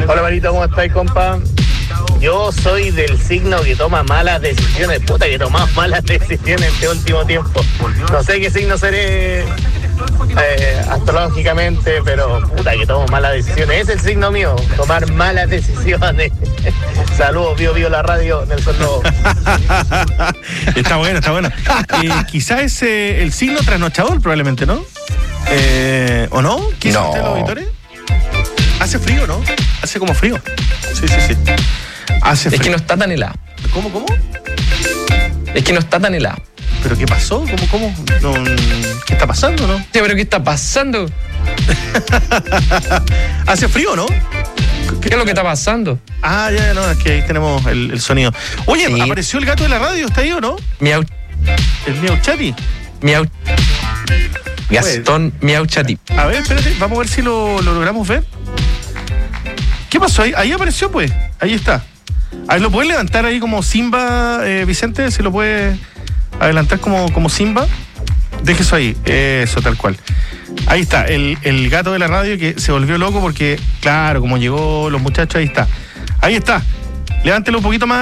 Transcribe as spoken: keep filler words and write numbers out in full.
Hola Marito, ¿cómo estáis, compa? Yo soy del signo que toma malas decisiones. Puta, que tomas malas decisiones este último tiempo. No sé qué signo seré eh, astrológicamente, pero puta, que tomo malas decisiones. Es el signo mío, tomar malas decisiones. Saludos, vivo, vivo la radio, Nelson Lobo. Está bueno, está bueno. Eh, quizás es eh, el signo trasnochador, probablemente, ¿no? Eh, ¿O no? ¿Qué No. usted, los auditores? Hace frío, ¿no? Hace como frío. Sí, sí, sí. Hace frío. Es que no está tan helado. ¿Cómo, cómo? Es que no está tan helado. ¿Pero qué pasó? ¿Cómo, cómo? No, ¿qué está pasando, no? Sí, pero ¿qué está pasando? Hace frío, ¿no? ¿Qué es lo que está pasando? Ah, ya, ya, no, es que ahí tenemos el, el sonido. Oye, Sí. apareció el gato de la radio, ¿está ahí o no? Miau, El Miau Chati. miau. Gastón Miau Chati. A ver, espérate, vamos a ver si lo, lo logramos ver. ¿Qué pasó ahí? Ahí apareció, pues. Ahí está. A ver, ¿lo puedes levantar ahí como Simba, eh, Vicente? ¿Se lo puede adelantar como, como Simba? Deje eso ahí, eso tal cual. Ahí está, el, el gato de la radio que se volvió loco porque, claro, como llegó los muchachos, ahí está. Ahí está. Levántelo un poquito más.